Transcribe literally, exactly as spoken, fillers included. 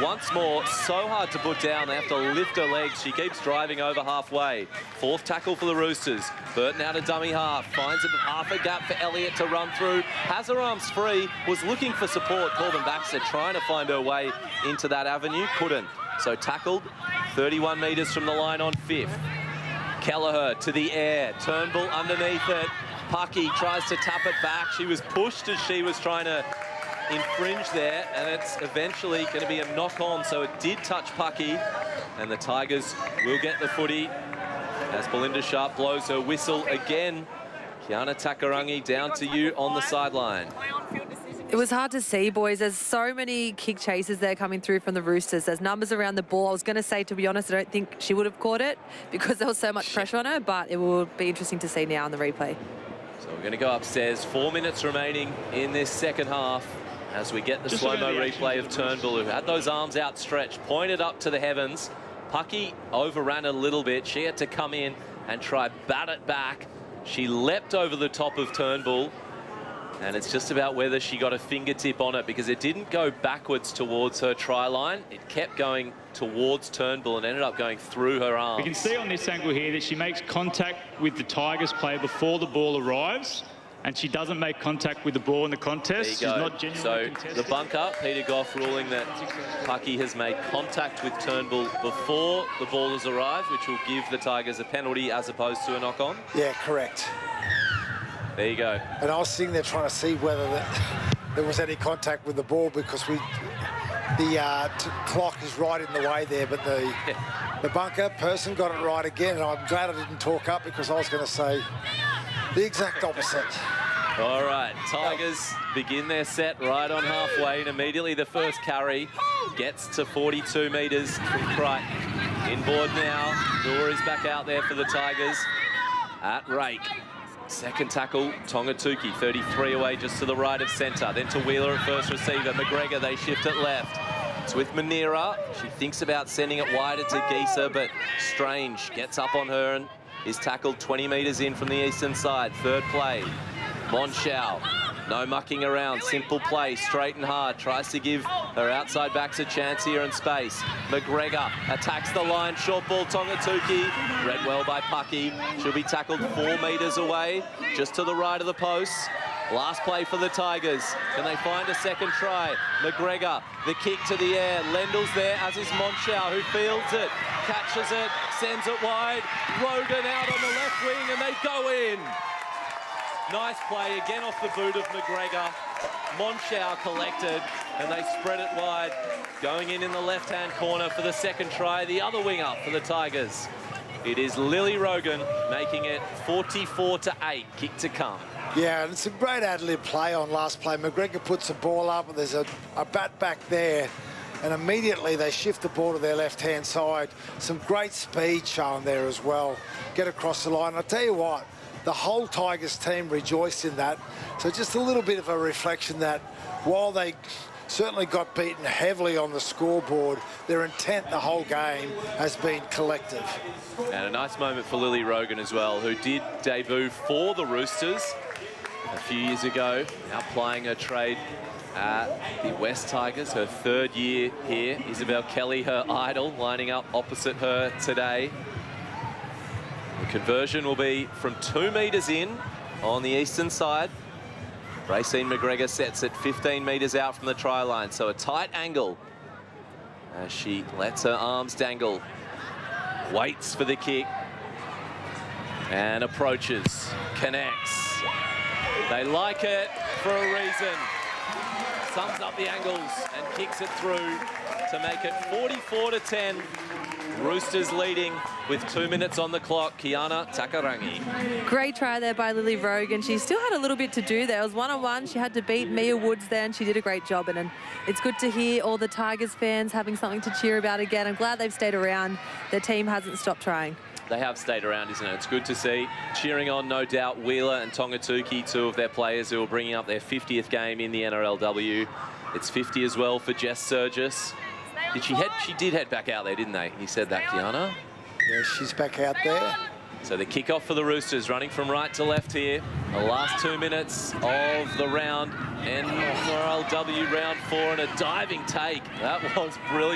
once more, so hard to put down. They have to lift her legs. She keeps driving over halfway. Fourth tackle for the Roosters. Burton out of dummy half. Finds a half a gap for Elliott to run through. Has her arms free. Was looking for support. Corbin Baxter trying to find her way into that avenue. Couldn't. So tackled thirty-one metres from the line on fifth. Kelleher to the air. Turnbull underneath it. Pucky tries to tap it back. She was pushed as she was trying to infringe there, and it's eventually going to be a knock-on, so it did touch Pucky, and the Tigers will get the footy as Belinda Sharp blows her whistle again. Kiana Takarangi, down to you on the sideline. It was hard to see, boys. There's so many kick chases there coming through from the Roosters. There's numbers around the ball. I was going to say, to be honest, I don't think she would have caught it because there was so much pressure on her, but it will be interesting to see now in the replay. So we're going to go upstairs. Four minutes remaining in this second half as we get the slow-mo replay of Turnbull, who had those arms outstretched, pointed up to the heavens. Pucky overran a little bit. She had to come in and try bat it back. She leapt over the top of Turnbull, and it's just about whether she got a fingertip on it, because it didn't go backwards towards her try line. It kept going towards Turnbull and ended up going through her arms. We can see on this angle here that she makes contact with the Tigers player before the ball arrives, and she doesn't make contact with the ball in the contest. She's not genuinely So the bunker, Peter Goff ruling that Pucky has made contact with Turnbull before the ball has arrived, which will give the Tigers a penalty as opposed to a knock-on. Yeah, correct. There you go. And I was sitting there trying to see whether that there was any contact with the ball, because we the uh, t clock is right in the way there, but the yeah. the bunker person got it right again, and I'm glad I didn't talk up, because I was going to say the exact opposite. All right, Tigers begin their set right on halfway, and immediately the first carry gets to forty-two metres from Crichton. Inboard now. Noor is back out there for the Tigers at rake. Second tackle, Tongatuki, thirty-three away just to the right of centre. Then to Wheeler at first receiver. McGregor, they shift it left. It's with Manira. She thinks about sending it wider to Geeser, but Strange gets up on her and is tackled twenty metres in from the eastern side. Third play, Monschau. No mucking around, simple play, straight and hard. Tries to give her outside backs a chance here in space. McGregor attacks the line, short ball, Tongatuki. Read well by Pucky. She'll be tackled four metres away, just to the right of the posts. Last play for the Tigers. Can they find a second try? McGregor, the kick to the air. Lendel's there, as is Monschau, who fields it, catches it, sends it wide. Rogan out on the left wing, and they go in. Nice play, again off the boot of McGregor. Monschau collected, and they spread it wide. Going in in the left-hand corner for the second try, the other winger for the Tigers. It is Lily Rogan making it forty-four to eight, kick to come. Yeah, and it's a great ad-lib play on last play. McGregor puts the ball up, and there's a, a bat back there, and immediately they shift the ball to their left-hand side. Some great speed shown there as well. Get across the line. I'll tell you what, the whole Tigers team rejoiced in that. So just a little bit of a reflection that while they certainly got beaten heavily on the scoreboard, their intent the whole game has been collective. And a nice moment for Lily Rogan as well, who did debut for the Roosters a few years ago, now plying her trade at the West Tigers, her third year here. Isabel Kelly, her idol, lining up opposite her today. The conversion will be from two metres in on the eastern side. Racine McGregor sets it fifteen metres out from the try line, so a tight angle as she lets her arms dangle. Waits for the kick and approaches, connects. They like it for a reason. Sums up the angles and kicks it through to make it forty-four to ten. Roosters leading with two minutes on the clock. Kiana Takarangi. Great try there by Lily Rogan. She still had a little bit to do there. It was one-on-one. She had to beat Mia Woods there, and she did a great job. And it's good to hear all the Tigers fans having something to cheer about again. I'm glad they've stayed around. Their team hasn't stopped trying. They have stayed around, isn't it? It's good to see. Cheering on, no doubt, Wheeler and Tongatuki, two of their players who are bringing up their fiftieth game in the N R L W. It's fifty as well for Jess Surgis. Did she head? She did head back out there, didn't they? You said that, Kiana. Yeah, she's back out there. So the kickoff for the Roosters, running from right to left here. The last two minutes of the round, N R L W round four, and a diving take. That was brilliant.